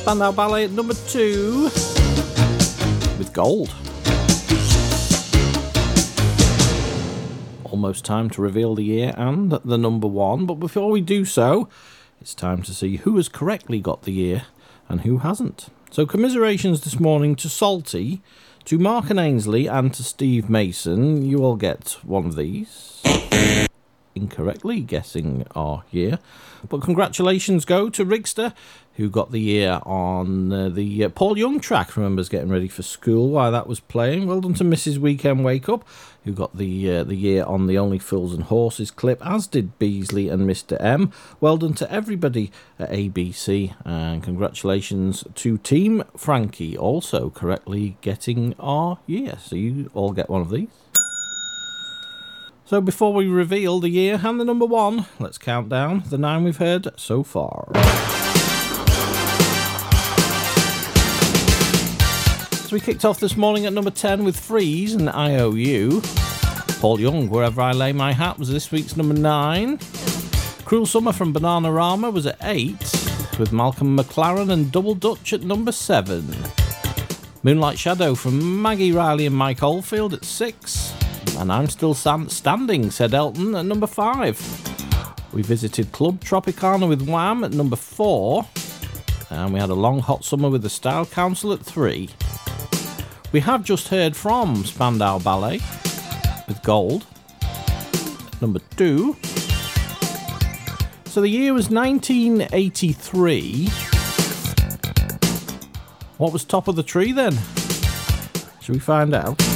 Spandau Ballet at number 2 with Gold. Almost time to reveal the year and the number 1, but before we do so, it's time to see who has correctly got the year and who hasn't. So commiserations this morning to Salty, to Mark and Ainsley, and to Steve Mason. You all get one of these. Incorrectly guessing our year. But congratulations go to Rigster, who got the year on the Paul Young track. Remembers getting ready for school while that was playing. Well done to Mrs. Weekend Wake Up, who got the year on the Only Fools and Horses clip, as did Beasley and Mr. M. Well done to everybody at ABC, and congratulations to Team Frankie, also correctly getting our year. So you all get one of these. So before we reveal the year and the number 1, let's count down the 9 we've heard so far. So we kicked off this morning at number 10 with Freeze and IOU. Paul Young, Wherever I Lay My Hat, was this week's number 9. Cruel Summer from Bananarama was at 8, with Malcolm McLaren and Double Dutch at number 7. Moonlight Shadow from Maggie Riley and Mike Oldfield at 6. And I'm Still Standing, said Elton, at number 5. We visited Club Tropicana with Wham at number 4. And we had a Long Hot Summer with the Style Council at 3. We have just heard from Spandau Ballet with Gold at number 2. So the year was 1983. What was top of the tree then? Shall we find out?